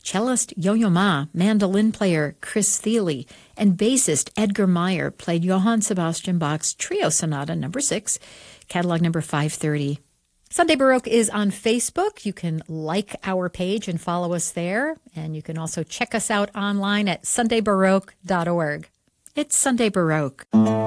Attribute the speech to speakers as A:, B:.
A: Cellist Yo-Yo Ma, mandolin player Chris Thile, and bassist Edgar Meyer played Johann Sebastian Bach's Trio Sonata No. 6, catalog number 530. Sunday Baroque is on Facebook. You can like our page and follow us there. And you can also check us out online at sundaybaroque.org. It's Sunday Baroque.